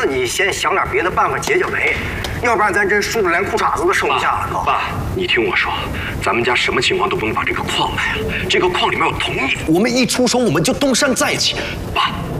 自己先想点别的办法解解围，要不然咱真输得连裤衩子都剩不下了。哥， 爸，你听我说，咱们家什么情况都不能把这个矿卖了，这个矿里面有铜液。 我们一出手，我们就东山再起。 爸，